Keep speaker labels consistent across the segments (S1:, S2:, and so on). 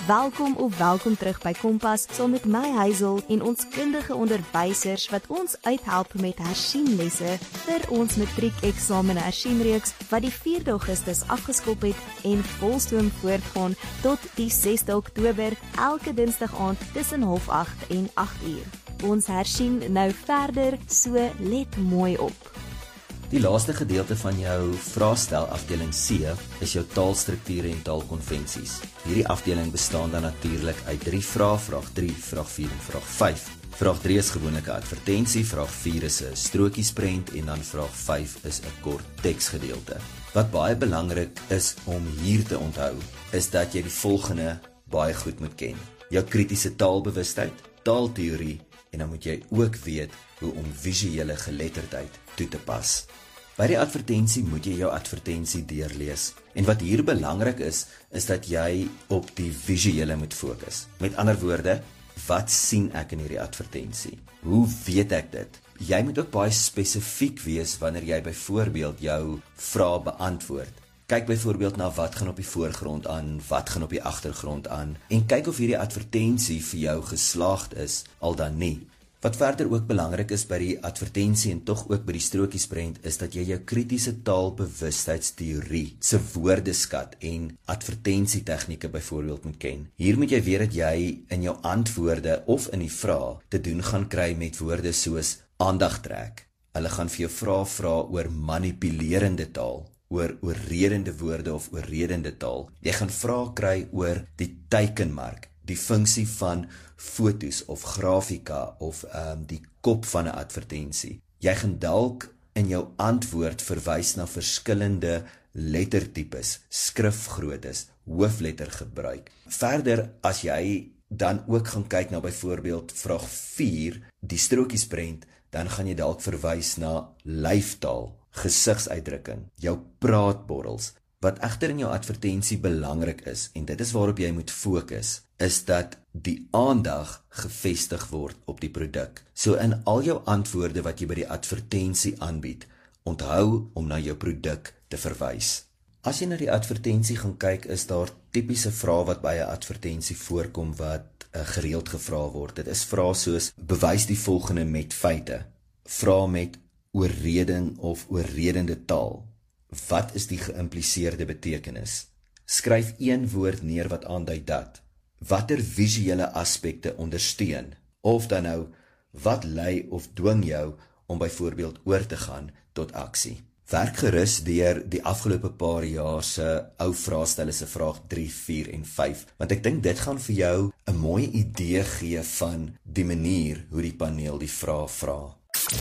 S1: Welkom of welkom terug by Kompas, saam met my Hazel en ons kundige onderwysers wat ons uithelp met hersieninlesse vir ons matriekeksamen hersieninreeks wat die 4 Augustus afgeskop het en volstoom voortgaan tot die 6 Oktober elke Dinsdag aand tussen 7:30 en 8:00. Ons hersien nou verder, so let mooi op.
S2: Die laaste gedeelte van jou vraestel afdeling C is jou taalstrukture en taalkonvensies. Hierdie afdeling bestaan dan natuurlik uit 3 vrae, vraag 3, vraag 4 en vraag 5. Vraag 3 is gewoonlik 'n advertensie, vraag 4 is 'n strokiesprent en dan vraag 5 is 'n kort teksgedeelte. Wat baie belangrik is om hier te onthou, is dat jy die volgende baie goed moet ken. Jou kritiese taalbewustheid, taalteorie en dan moet jy ook weet hoe om visuele geletterdheid toe te pas. By die advertensie moet jy jou advertensie deurlees. En wat hier belangrik is dat jy op die visuele moet fokus. Met ander woorde, wat sien ek in hierdie advertensie? Hoe weet ek dit? Jy moet ook baie spesifiek wees wanneer jy byvoorbeeld jou vrae beantwoord. Kyk byvoorbeeld na wat gaan op die voorgrond aan, wat gaan op die agtergrond aan, en kyk of hierdie advertensie vir jou geslaagd is, al dan nie. Wat verder ook belangrik is by die advertensie en tog ook by die strokiesprent is dat jy jou kritiese taalbewustheidsteorie se woordeskat en advertensietegnieke byvoorbeeld moet ken. Hier moet jy weet dat jy in jou antwoorde of in die vraag te doen gaan kry met woorde soos aandag trek. Hulle gaan vir jou vra oor manipulerende taal, oor oorredende woorde of oorredende taal. Jy gaan vrae kry oor die teikenmark, die funksie van fotos of grafika of die kop van 'n advertensie. Jy gaan dalk in jou antwoord verwys na verskillende lettertipes, skrifgroottes, hooflettergebruik. Verder, as jy dan ook gaan kyk na byvoorbeeld vraag 4, die strokiesprent, dan gaan jy dalk verwys na lyftaal, gesigsuitdrukking, jou praatborrels. Wat egter in jou advertensie belangrik is, en dit is waarop jy moet fokus, is dat die aandag gefestig word op die produk. So in al jou antwoorde wat jy by die advertensie aanbied, onthou om na jou produk te verwys. As jy na die advertensie gaan kyk, is daar tipiese vrae wat by 'n advertensie voorkom wat gereeld gevra word. Dit is vrae soos, bewys die volgende met feite. Vrae met oorreding of oorredende taal. Wat is die geïmpliseerde betekenis? Skryf een woord neer wat aandui dat. Watter visuele aspekte ondersteun? Of dan nou, wat lei of dwing jou om byvoorbeeld oor te gaan tot aksie? Werk gerus deur die afgelope paar jaar se ou vraestelle se vraag 3, 4 en 5, want ek dink dit gaan vir jou 'n mooi idee gee van die manier hoe die paneel die vrae vra.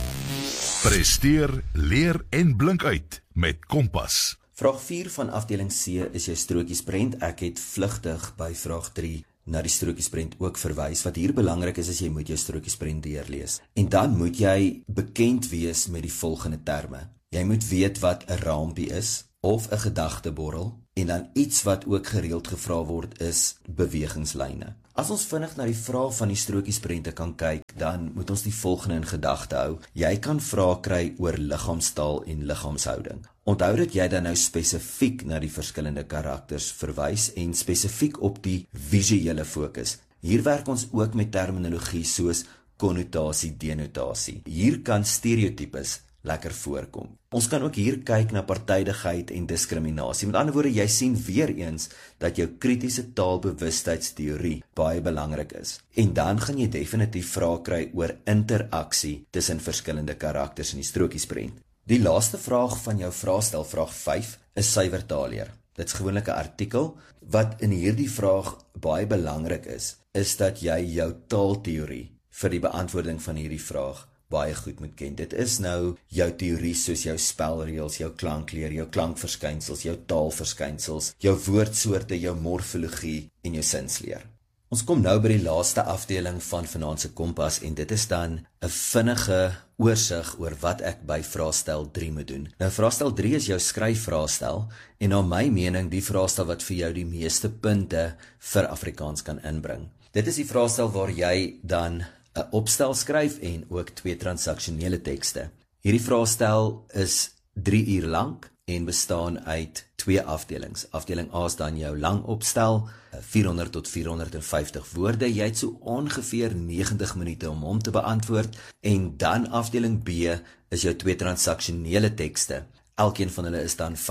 S3: Presteer, leer en blink uit met Kompas.
S2: Vraag 4 van afdeling C is jou strokiesprent. Ek het vlugtig by vraag 3 na die strokiesprent ook verwys. Wat hier belangrik is jy moet jou strokiesprent deurlees. En dan moet jy bekend wees met die volgende terme. Jy moet weet wat 'n raampie is, of 'n gedagteborrel, en dan iets wat ook gereeld gevra word is bewegingslyne. As ons vinnig na die vrae van die strokiesprente kan kyk, dan moet ons die volgende in gedagte hou. Jy kan vrae kry oor liggaamstaal en liggaamshouding. Onthou dat jy dan nou spesifiek na die verskillende karakters verwys en spesifiek op die visuele fokus. Hier werk ons ook met terminologie soos konnotasie, denotasie. Hier kan stereotypes lekker voorkom. Ons kan ook hier kyk na partydigheid en diskriminasie. Met ander woorde, jy sien weer eens dat jou kritiese taalbewustheidsteorie baie belangrik is. En dan gaan jy definitief vrae kry oor interaksie tussen verskillende karakters in die strokiesprent. Die laaste vraag van jou vraestel, vraag 5, is suiwer taalleer. Dit is gewoonlik 'n artikel. Wat in hierdie vraag baie belangrik is dat jy jou taalteorie vir die beantwoording van hierdie vraag baie goed moet ken. Dit is nou jou teorie soos jou spelreëls, jou klankleer, jou klankverskynsels, jou taalverskynsels, jou woordsoorte, jou morfologie en jou sinsleer. Ons kom nou by die laaste afdeling van vanaand se Kompas en dit is dan 'n vinnige oorsig oor wat ek by vraestel 3 moet doen. Nou vraestel 3 is jou skryfvraestel en na my mening die vraestel wat vir jou die meeste punte vir Afrikaans kan inbring. Dit is die vraestel waar jy dan 'n opstel skryf en ook 2 transaksionele tekste. Hierdie vraestel is 3 uur lank en bestaan uit 2 afdelings. Afdeling A is dan jou lang opstel, 400 tot 450 woorde. Jy het so ongeveer 90 minute om hom te beantwoord. En dan afdeling B is jou 2 transaksionele tekste. Elkeen van hulle is dan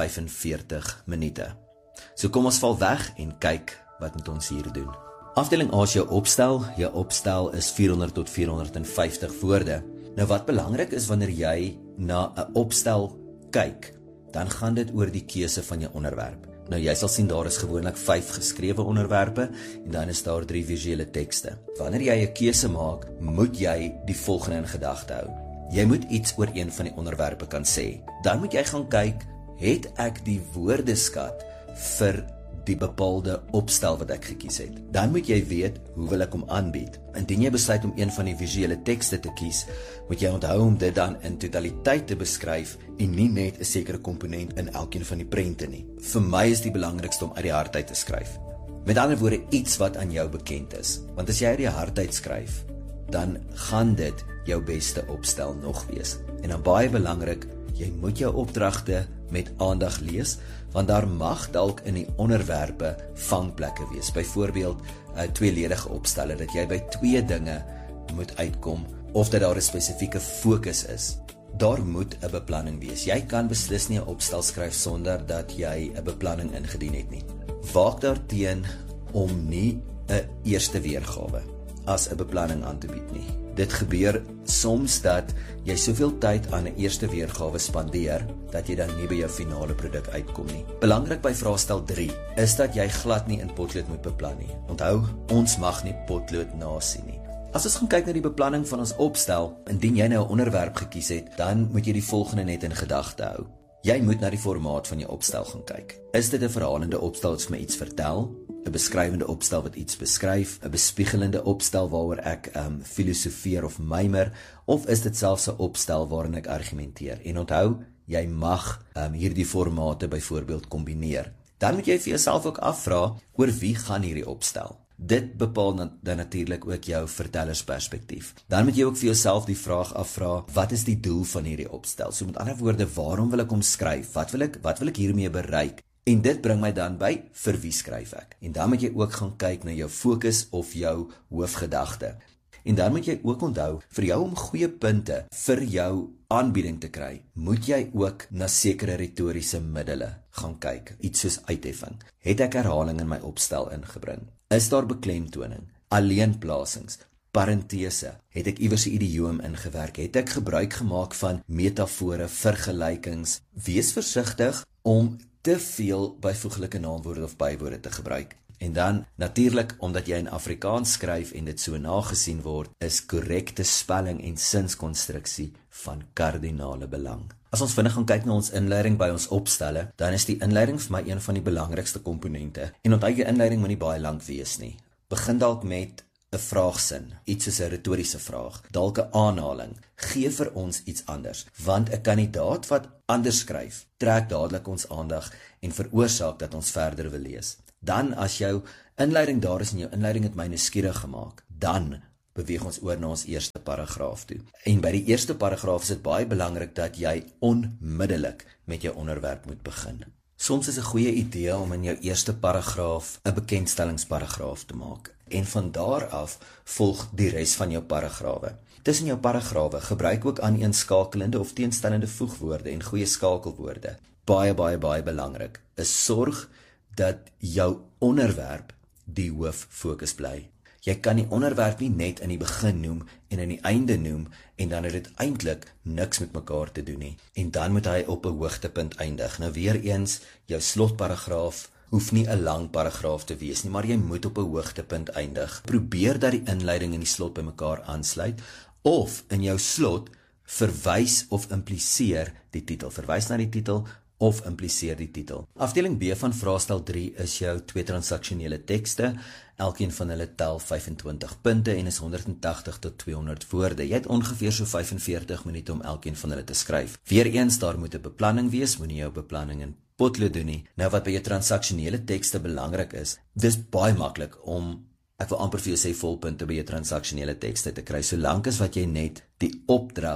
S2: 45 minute. So kom ons val weg en kyk wat moet ons hier doen. Afdeling A is jou opstel. Jou opstel is 400 tot 450 woorde. Nou wat belangrik is wanneer jy na 'n opstel kyk, dan gaan dit oor die keuse van jou onderwerp. Nou jy sal sien daar is gewoonlik 5 geskrewe onderwerpe en dan is daar 3 visuele tekste. Wanneer jy 'n keuse maak, moet jy die volgende in gedagte hou. Jy moet iets oor een van die onderwerpe kan sê. Dan moet jy gaan kyk, het ek die woordeskat vir die bepaalde opstel wat ek gekies het. Dan moet jy weet, hoe wil ek hom aanbied? Indien jy besluit om een van die visuele tekste te kies, moet jy onthou om dit dan in totaliteit te beskryf en nie net 'n sekere komponent in elkeen van die prente nie. Vir my is die belangrikste om uit die hart uit te skryf. Met ander woorde, iets wat aan jou bekend is. Want as jy uit die hart uit skryf, dan gaan dit jou beste opstel nog wees. En dan baie belangrik, jy moet jou opdragte met aandag lees, want daar mag dalk in die onderwerpe vangplekke wees. Byvoorbeeld, 'n tweeledige opstelle, dat jy by 2 dinge moet uitkom, of dat daar 'n spesifieke fokus is. Daar moet 'n beplanning wees. Jy kan beslis nie 'n opstel skryf sonder dat jy 'n beplanning ingedien het nie. Waak daarteen om nie 'n eerste weergawe as 'n beplanning aan te bied nie. Dit gebeur soms dat jy soveel tyd aan 'n eerste weergawe spandeer, dat jy dan nie by jou finale produk uitkom nie. Belangrik by vraestel 3 is dat jy glad nie in potlood moet beplan nie. Onthou, ons mag nie potlood nasien nie. As ons gaan kyk na die beplanning van ons opstel, indien jy nou 'n onderwerp gekies het, dan moet jy die volgende net in gedagte hou. Jy moet na die formaat van jou opstel gaan kyk. Is dit 'n verhalende opstel wat vir my iets vertel? 'n beskrywende opstel wat iets beskryf, 'n bespiegelende opstel waaroor ek filosofeer of mymer, of is dit selfs 'n opstel waarin ek argumenteer? En onthou, jy mag hierdie formate byvoorbeeld kombineer. Dan moet jy vir jouself ook afvra, oor wie gaan hierdie opstel? Dit bepaal dan natuurlik ook jou vertellersperspektief. Dan moet jy ook vir jouself die vraag afvra, wat is die doel van hierdie opstel? So met ander woorde, waarom wil ek hom skryf? Wat wil ek hiermee bereik? En dit bring my dan by, vir wie skryf ek? En dan moet jy ook gaan kyk na jou fokus of jou hoofgedagte. En dan moet jy ook onthou, vir jou om goeie punte vir jou aanbieding te kry, moet jy ook na sekere retoriese middele gaan kyk. Iets soos uitheffing. Het ek herhaling in my opstel ingebring? Is daar beklemtoning, alleenplasings, parentese? Het ek iewers 'n idioom ingewerk? Het ek gebruik gemaak van metafore, vergelykings? Wees versigtig om te veel byvoeglike naamwoorde of bywoorde te gebruik. En dan, natuurlik, omdat jy in Afrikaans skryf en dit so nagesien word, is korrekte spelling en sinskonstruksie van kardinale belang. As ons vinnig gaan kyk na ons inleiding by ons opstelle, dan is die inleiding vir my een van die belangrikste komponente. En onthou, jou inleiding moet nie baie lank wees nie. Begin dalk met 'n vraagsin, iets soos 'n retoriese vraag, dalk 'n aanhaling. Gee vir ons iets anders, want 'n kandidaat wat anders skryf, trek dadelik ons aandag en veroorsaak dat ons verder wil lees. Dan as jou inleiding daar is en jou inleiding het my nuuskierig gemaak, dan beweeg ons oor na ons eerste paragraaf toe. En by die eerste paragraaf is dit baie belangrik dat jy onmiddellik met jou onderwerp moet begin. Soms is 'n goeie idee om in jou eerste paragraaf 'n bekendstellingsparagraaf te maak. En van daar af volg die res van jou paragrawe. Tussen jou paragrawe gebruik ook aaneenskakelende of teenstellende voegwoorde en goeie skakelwoorde. Baie belangrik is sorg dat jou onderwerp die hooffokus bly. Jy kan die onderwerp nie net in die begin noem en in die einde noem en dan het dit eintlik niks met mekaar te doen nie. En dan moet hy op 'n hoogtepunt eindig. Nou weer eens, jou slotparagraaf hoef nie 'n lang paragraaf te wees nie, maar jy moet op 'n hoogtepunt eindig. Probeer dat die inleiding en die slot by mekaar aansluit, of in jou slot verwys of impliseer die titel. Verwys na die titel of impliseer die titel. Afdeling B van vraestel 3 is jou 2 transaksionele tekste. Elkeen van hulle tel 25 punte en is 180 tot 200 woorde. Jy het ongeveer so 45 minute om elkeen van hulle te skryf. Weereens, daar moet 'n beplanning wees, moenie jou beplanning in potlood doen nie. Nou wat by jou transaksionele tekste belangrik is, dis baie maklik om, ek wil amper vir jou sê, volpunte by jou transaksionele tekste te kry, solank as wat jy net die opdrag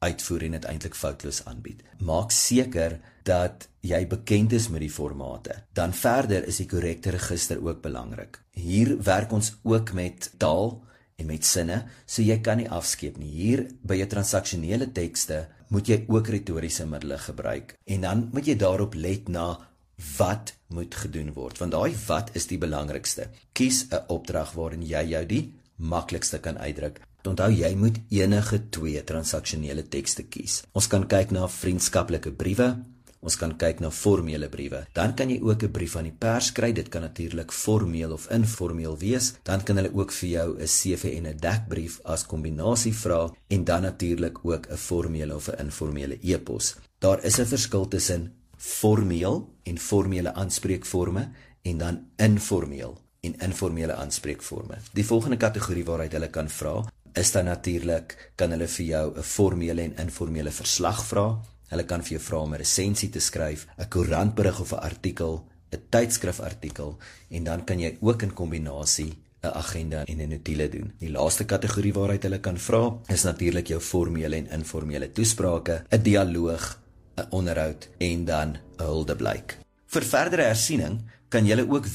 S2: uitvoer en dit eintlik foutloos aanbied. Maak seker dat jy bekend is met die formate. Dan verder is die korrekte register ook belangrik. Hier werk ons ook met taal en met sinne, so jy kan nie afskeep nie. Hier by jou transaksionele tekste moet jy ook retoriese middele gebruik. En dan moet jy daarop let na wat moet gedoen word, want daai wat is die belangrikste. Kies 'n opdrag waarin jy jou die maklikste kan uitdruk. Onthou, jy moet enige 2 transaksionele tekste kies. Ons kan kyk na vriendskaplike briewe, ons kan kyk na formele briewe. Dan kan jy ook 'n brief aan die pers kry, dit kan natuurlik formeel of informeel wees. Dan kan hulle ook vir jou 'n CV en 'n dekbrief as kombinasie vra, en dan natuurlik ook 'n formele of 'n informele e-pos. Daar is 'n verskil tussen formeel en formele aanspreekvorme en dan informeel en informele aanspreekvorme. Die volgende kategorie waaruit hulle kan vra, is dan natuurlik, kan hulle vir jou 'n formele en informele verslag vra. Hulle kan vir jou vra om 'n resensie te skryf, 'n koerantberig of 'n artikel, 'n tydskrifartikel, en dan kan jy ook in kombinasie 'n agenda en 'n notule doen. Die laaste kategorie waaruit hulle kan vra, is natuurlik jou formele en informele toesprake, 'n dialoog, 'n onderhoud en dan 'n huldeblyk. Vir verdere hersiening kan jy ook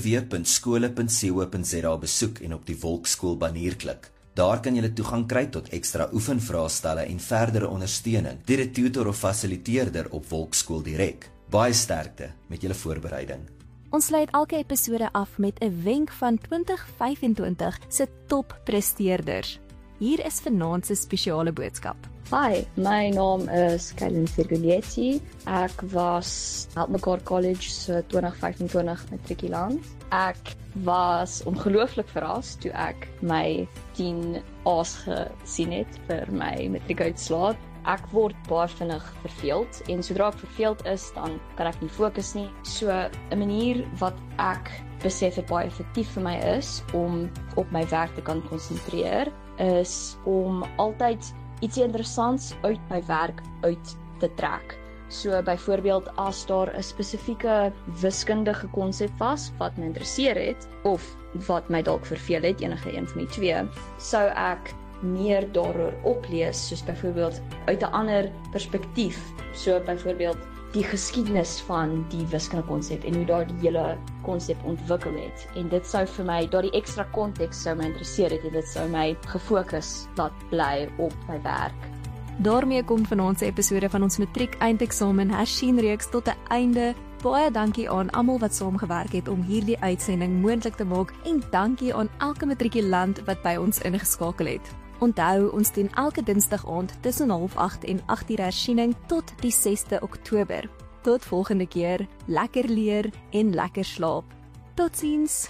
S2: www.skole.co.za besoek en op die Volksskool banner klik. Daar kan jy toegang kry tot ekstra oefenvraestelle en verdere ondersteuning deur 'n tutor of fasiliteerder op Volksskool direk. Baie sterkte met julle voorbereiding.
S1: Ons sluit elke episode af met 'n wenk van 2025 se toppresteerders. Hier is vanaand se spesiale boodskap.
S4: Hi, my naam is Kaylin Virgulietti. Ek was Helpmekaar College so 2025 matrikulant. Ek was ongelooflik verras toe ek my 10 A's gesien het vir my matriekuitslaag. Ek word baie vinnig verveeld en sodra ek verveeld is, dan kan ek nie fokus nie. So 'n manier wat ek besef het baie effektief vir my is om op my werk te kan konsentreer, is om altyd iets interessants uit my werk uit te trek. So byvoorbeeld as daar 'n spesifieke wiskundige konsep was wat my interesseer het of wat my dalk verveel het, enige een van die twee, sou ek meer daaroor oplees, soos byvoorbeeld uit 'n ander perspektief. So byvoorbeeld die geskiedenis van die wiskundige konsep en hoe daar die hele konsep ontwikkel het. En dit sou vir my, daardie ekstra konteks sou my interesseer het en dit sou my gefokus laat bly op my werk.
S1: Daarmee kom vanaand se episode van ons matriek eindeksamen hersien-reeks tot 'n einde. Baie dankie aan almal wat saamgewerk het om hierdie uitsending moontlik te maak en dankie aan elke matrikulant wat by ons ingeskakel het. Onthou, ons doen elke Dinsdag aand tussen 7:30 en 8:00 hersiening tot die 6de Oktober. Tot volgende keer, lekker leer en lekker slaap. Totsiens!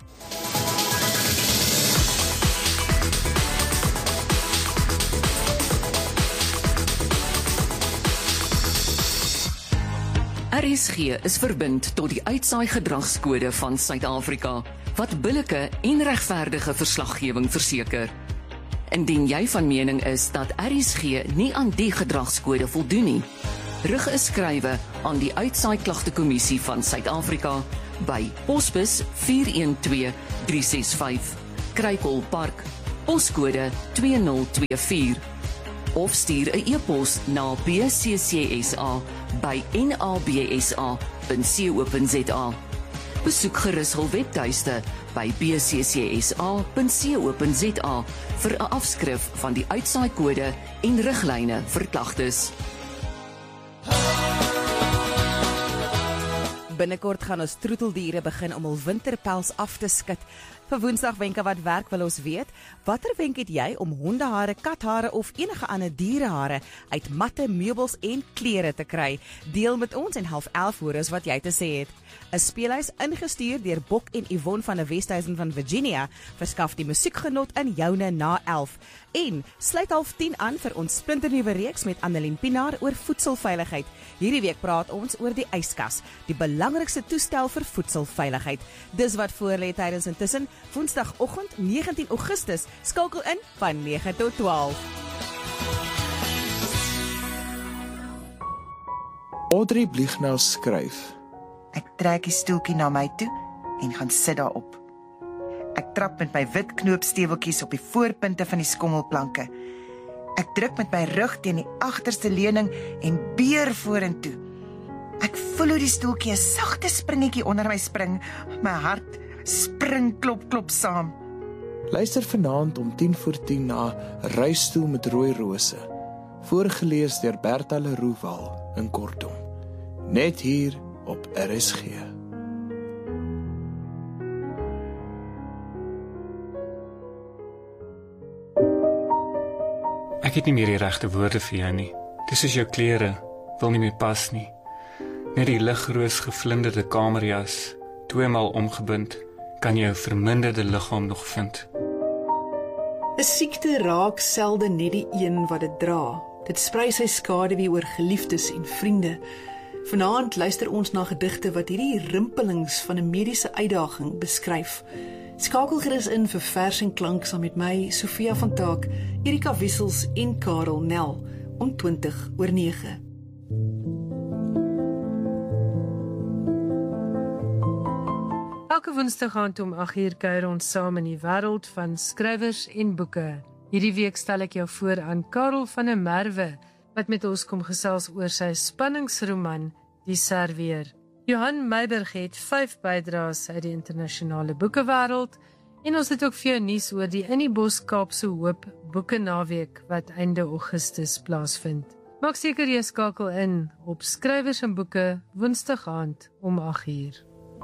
S5: RSG is verbind tot die uitsaai gedragskode van Suid-Afrika, wat billike en regverdige verslaggewing verseker. Indien jy van mening is dat RSG nie aan die gedragskode voldoen nie, rig 'n skrywe aan die Uitsaai Klagtekommissie van Suid-Afrika by Posbus 412365, Kruikelpark, poskode 2024, of stuur 'n e-pos na bccsa@nabsa.co.za. Besoek gerus hul webtuiste by bccsa.co.za vir 'n afskrif van die uitsaai-kode en riglyne vir klagtes.
S6: Binnekort gaan ons troeteldiere begin om hul winterpels af te skud. Vir Woensdag wenke wat werk wil ons weet, watter wenk het jy om hondehare, kathare of enige ander dierehare uit matte, meubels en klere te kry? Deel met ons en 11:30 hoor ons wat jy te sê het. 'n Speelhuis ingestuur deur Bok en Yvonne van 'n Westhuizen van Virginia verskaf die musiekgenot in joune na 11. En sluit 9:30 aan vir ons splinternuwe reeks met Annelien Pinaar oor voedselveiligheid. Hierdie week praat ons oor die yskas, die belangrikste toestel vir voedselveiligheid. Dis wat voorlê tydens intussen Woensdagoggend 19 Augustus. Skakel in van 9 tot 12.
S7: Audrey Bliegnaus skryf.
S8: Ek trek die stoeltjie na my toe en gaan sit daarop. Ek trap met my wit knoopsteeweltjies op die voorpunte van die skommelplanke. Ek druk met my rug teen die agterste leuning en beer vorentoe. Ek voel hoe die stoeltjie 'n sagte springetjie onder my spring. My hart spring klop saam.
S7: Luister vanaand om 10:10 na 'n Reisstoel met rooi rose, voorgeles deur Bertha Leroux in Kortom. Net hier op RSG.
S9: Ek het nie meer die regte woorde vir jou nie. Dis soos jou klere, wil nie meer pas nie. Net die ligroos gevlinderde kamerjas, 2 maal omgebind, kan jou verminderde liggaam nog vind.
S10: 'n Siekte raak selde net die een wat dit dra. Dit sprei sy skaduwee oor geliefdes en vriende. Vanaand luister ons na gedigte wat hierdie rimpelings van 'n mediese uitdaging beskryf. Skakel gerus in vir vers en klank saam met my, Sofia van Taak, Erika Wissels en Karel Nel om 20:09.
S11: Elke woensdag aand om 8:00 kuier ons saam in die wêreld van skrywers en boeke. Hierdie week stel ek jou voor aan Karel van der Merwe, wat met ons kom gesels oor sy spanningsroman Die Serveer. Johan Meiberg het 5 bydraes uit die internasionale boekewêreld en ons het ook vir jou nuus oor die In die Bos Kaapse Hoop boekenaweek wat einde Augustus plaasvind. Maak seker jy skakel in op Skrywers en Boeke woensdag aand om 8:00.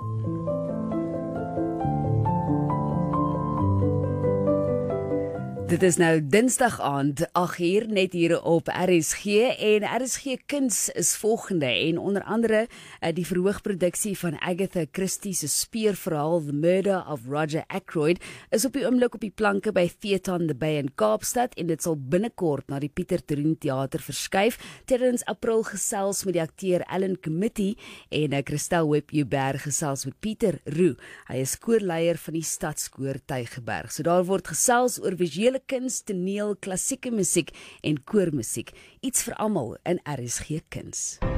S12: Dit is nou Dinsdag aand, 8:00, net hier op RSG, en RSG Kuns is volgende, en onder andere die verhoogproduksie van Agatha Christie se speurverhaal The Murder of Roger Ackroyd is op die oomblik op die planke by Theatre on the Bay in Kaapstad, en dit sal binnekort na die Pieter Toerien Theater verskuif. Tydens April gesels met die akteur Alan Committee en Christel Webb-Joubert gesels met Pieter Roux. Hy is koorleier van die Stadskoor Tygerberg. So daar word gesels oor visuele kuns, toneel, klassieke musiek en koormusiek. Iets vir almal in RSG Kuns.